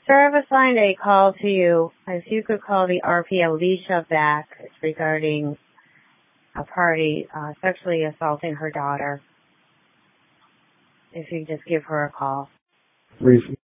Sir, I've assigned a call to you. If you could call the RP Alicia back, it's regarding a party sexually assaulting her daughter. If you just give her a call. Reason.